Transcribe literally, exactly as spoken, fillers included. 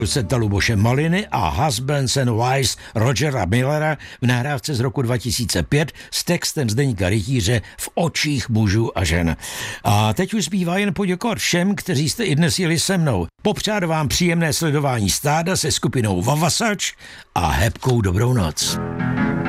producenta Luboše Maliny a Husbands and Wives Rogera Millera v nahrávce z roku dva tisíce pět s textem Zdeňka Rytíře V očích mužů a žen. A teď už zbývá jen poděkovat všem, kteří jste i dnes jeli se mnou. Popřát vám příjemné sledování stáda se skupinou Vavasač a hebkou dobrou noc.